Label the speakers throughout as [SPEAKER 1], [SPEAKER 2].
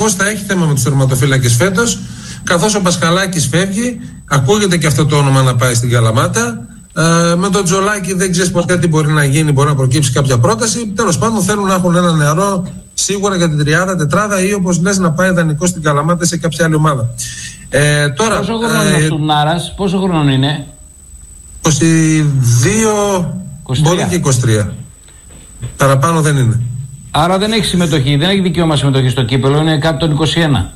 [SPEAKER 1] σαφώς θα έχει θέμα με τους τερματοφύλακες φέτος, καθώς ο Πασχαλάκης φεύγει, ακούγεται και αυτό το όνομα να πάει στην Καλαμάτα. Με τον Τζολάκη δεν ξέρεις ποτέ τι μπορεί να γίνει, μπορεί να προκύψει κάποια πρόταση. Τέλος πάντων θέλουν να έχουν ένα νεαρό σίγουρα για την τριάδα, τετράδα ή όπως λες να πάει δανεικό στην Καλαμάτα σε κάποια άλλη ομάδα. Τώρα,
[SPEAKER 2] πόσο χρόνο είναι ο Στουρνάρας, πόσο χρόνο είναι?
[SPEAKER 1] 22, μπορεί και 23. Παραπάνω δεν είναι.
[SPEAKER 2] Άρα δεν έχει συμμετοχή, δεν έχει δικαίωμα συμμετοχή στο κύπελο, είναι κάτω των 21.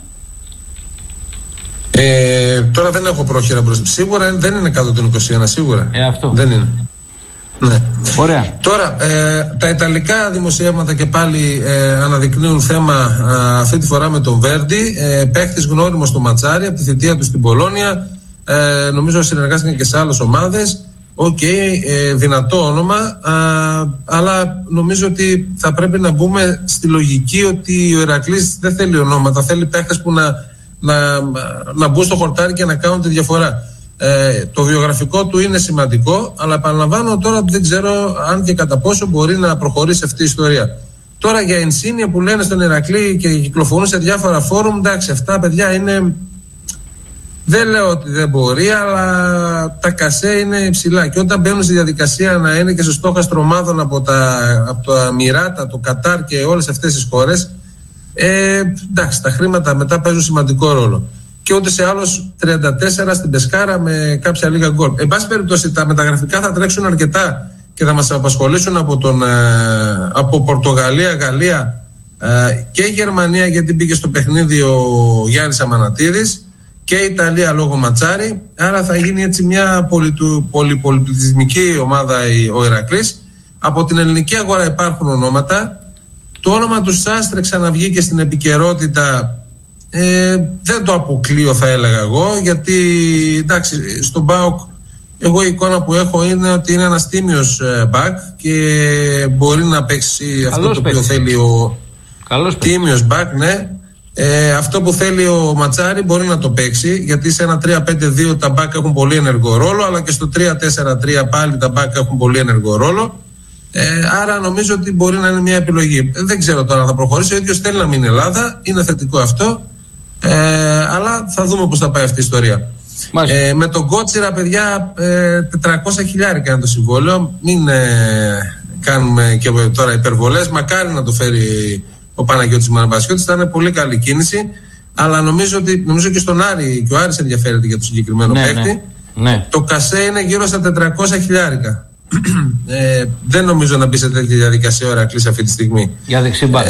[SPEAKER 1] Τώρα δεν έχω πρόχειρα μπροστά. Σίγουρα δεν είναι κάτω των 21, σίγουρα.
[SPEAKER 2] Αυτό.
[SPEAKER 1] Δεν είναι. Ναι.
[SPEAKER 2] Ωραία.
[SPEAKER 1] Τώρα, τα ιταλικά δημοσιεύματα και πάλι αναδεικνύουν θέμα αυτή τη φορά με τον Βέρντι. Παίχτης γνώριμος στο Ματσάρι από τη θητεία του στην Πολόνια. Νομίζω συνεργάστηκαν και σε άλλες ομάδες. Δυνατό όνομα, αλλά νομίζω ότι θα πρέπει να μπούμε στη λογική ότι ο Ηρακλής δεν θέλει ονόματα, θέλει παίχτες που να μπουν στο χορτάρι και να κάνουν τη διαφορά. Το βιογραφικό του είναι σημαντικό, αλλά επαναλαμβάνω τώρα δεν ξέρω αν και κατά πόσο μπορεί να προχωρήσει αυτή η ιστορία. Τώρα για ενσύνεια που λένε στον Ηρακλή και κυκλοφορούν σε διάφορα φόρουμ, εντάξει, αυτά παιδιά είναι. Δεν λέω ότι δεν μπορεί, αλλά τα κασέ είναι υψηλά. Και όταν μπαίνουν στη διαδικασία να είναι και στο στόχαστρο ομάδων από τα Μιράτα, το Κατάρ και όλες αυτές τις χώρες, εντάξει, τα χρήματα μετά παίζουν σημαντικό ρόλο. Και ούτε σε άλλος 34 στην Πεσκάρα με κάποια λίγα γκολ. Εν πάση περιπτώσει, τα μεταγραφικά θα τρέξουν αρκετά και θα μας απασχολήσουν από Πορτογαλία, Γαλλία και Γερμανία, γιατί μπήκε στο παιχνίδι ο Γιάννης Αμανατίδης, και Ιταλία λόγω Ματσάρι. Άρα θα γίνει έτσι μια πολυπολιτισμική ομάδα ο Ηρακλής. Από την ελληνική αγορά υπάρχουν ονόματα. Το όνομα του Σάστρε ξαναβγήκε στην επικαιρότητα. Δεν το αποκλείω, θα έλεγα εγώ, γιατί εντάξει, στον ΠΑΟΚ εγώ η εικόνα που έχω είναι ότι είναι ένας τίμιος back και μπορεί να παίξει αυτό το οποίο θέλει ο τίμιος back, ναι. Αυτό που θέλει ο Ματσάρι μπορεί να το παίξει, γιατί σε ένα 3-5-2 τα μπακ έχουν πολύ ενεργό ρόλο, αλλά και στο 3-4-3 πάλι τα μπακ έχουν πολύ ενεργό ρόλο. Άρα νομίζω ότι μπορεί να είναι μια επιλογή. Δεν ξέρω τώρα αν θα προχωρήσει. Ο ίδιος θέλει να μείνει Ελλάδα, είναι θετικό αυτό, αλλά θα δούμε πώς θα πάει αυτή η ιστορία. Με τον Κότσιρα, παιδιά, 400 χιλιάρικα είναι το συμβόλαιο. Μην κάνουμε και τώρα υπερβολές. Μακάρι να το φέρει ο Παναγιώτης Μαναβασιώτης, θα είναι πολύ καλή κίνηση, αλλά νομίζω και στον Άρη, και ο Άρης ενδιαφέρεται για το συγκεκριμένο παίκτη. Ναι. Το κασέ είναι γύρω στα 400 χιλιάρικα. Δεν νομίζω να μπει σε τέτοια διαδικασία ο Ηρακλής αυτή τη στιγμή.
[SPEAKER 2] Για δεξιμπάκ.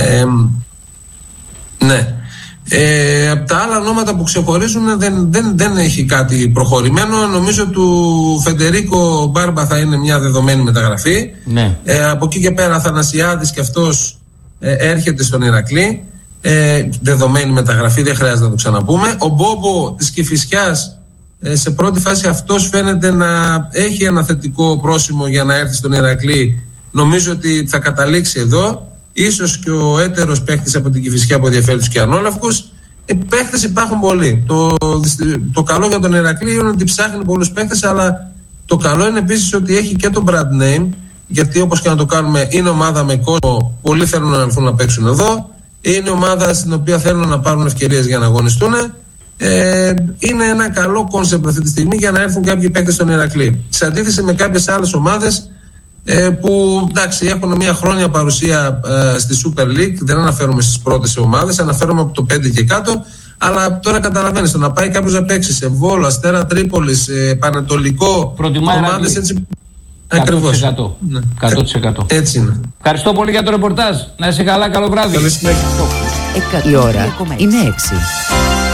[SPEAKER 1] Ναι. Από τα άλλα ονόματα που ξεχωρίζουν δεν έχει κάτι προχωρημένο. Νομίζω του Φεντερίκο Μπάρμπα θα είναι μια δεδομένη μεταγραφή. Ναι. Από εκεί και πέρα Αθανασιάδης και αυτός έρχεται στον Ηρακλή, δεδομένη μεταγραφή, δεν χρειάζεται να το ξαναπούμε. Ο Μπόμπο της Κηφισιάς, σε πρώτη φάση αυτός φαίνεται να έχει ένα θετικό πρόσημο για να έρθει στον Ηρακλή. Νομίζω ότι θα καταλήξει εδώ. Ίσως και ο έτερος παίχτης από την Κηφισιά που ενδιαφέρει τους και ανόλαυκους. Παίχτες υπάρχουν πολλοί. Το καλό για τον Ηρακλή είναι ότι ψάχνει πολλούς παίχτες, αλλά το καλό είναι επίσης ότι έχει και το brand name. Γιατί όπως και να το κάνουμε, είναι ομάδα με κόσμο, πολλοί θέλουν να έρθουν να παίξουν εδώ. Είναι ομάδα στην οποία θέλουν να πάρουν ευκαιρίες για να αγωνιστούν. Είναι ένα καλό κόνσεπτ αυτή τη στιγμή για να έρθουν κάποιοι παίκτες στον Ηρακλή. Σε αντίθεση με κάποιες άλλες ομάδες που εντάξει, έχουν μια χρόνια παρουσία στη Super League, δεν αναφέρομαι στις πρώτες ομάδες, αναφέρομαι από το 5 και κάτω. Αλλά τώρα καταλαβαίνεις, το να πάει κάποιος να παίξει σε Βόλο, Αστέρα Τρίπολης, Πανετολικό, ομάδες έτσι.
[SPEAKER 2] 100%. Ναι. 100%.
[SPEAKER 1] Έτσι είναι.
[SPEAKER 2] Ευχαριστώ πολύ για το ρεπορτάζ. Να είσαι καλά, καλό βράδυ.
[SPEAKER 1] Καλή συνέχεια.
[SPEAKER 3] Η ώρα είναι 6.